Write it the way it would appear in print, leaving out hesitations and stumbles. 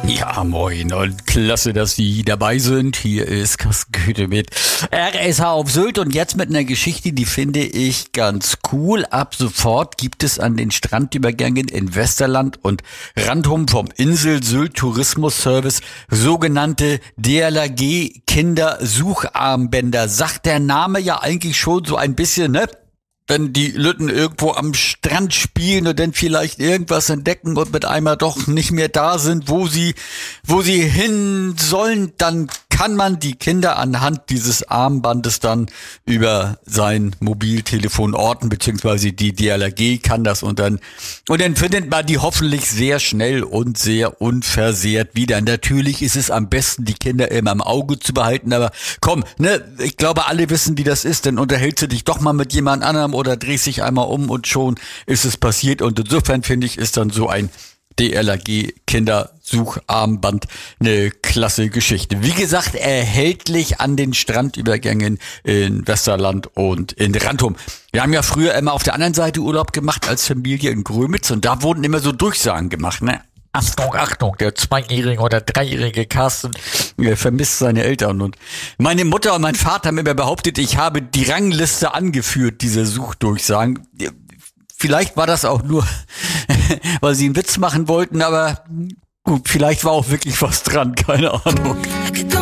Ja, moin und klasse, dass Sie dabei sind. Hier ist Carsten Goethe mit RSH auf Sylt und jetzt mit einer Geschichte, die finde ich ganz cool. Ab sofort gibt es an den Strandübergängen in Westerland und Rantum vom Insel Sylt Tourismus Service sogenannte DLRG Kindersucharmbänder. Sagt der Name ja eigentlich schon so ein bisschen, ne? Wenn die Lütten irgendwo am Strand spielen und dann vielleicht irgendwas entdecken und mit einmal doch nicht mehr da sind, wo sie hin sollen, dann kann man die Kinder anhand dieses Armbandes dann über sein Mobiltelefon orten, beziehungsweise die DLRG kann das und dann findet man die hoffentlich sehr schnell und sehr unversehrt wieder. Natürlich ist es am besten, die Kinder immer im Auge zu behalten, aber komm, ne, ich glaube, alle wissen, wie das ist, dann unterhältst du dich doch mal mit jemand anderem oder drehst dich einmal um und schon ist es passiert und insofern finde ich, ist dann so ein DLRG Kindersucharmband eine klasse Geschichte. Wie gesagt, erhältlich an den Strandübergängen in Westerland und in Rantum. Wir haben ja früher immer auf der anderen Seite Urlaub gemacht als Familie in Grömitz und da wurden immer so Durchsagen gemacht, ne? Achtung, Achtung, der 2-jährige oder 3-jährige Carsten vermisst seine Eltern. Und meine Mutter und mein Vater haben immer behauptet, ich habe die Rangliste angeführt, diese Suchdurchsagen. Vielleicht war das auch nur, weil sie einen Witz machen wollten, aber gut, vielleicht war auch wirklich was dran, keine Ahnung.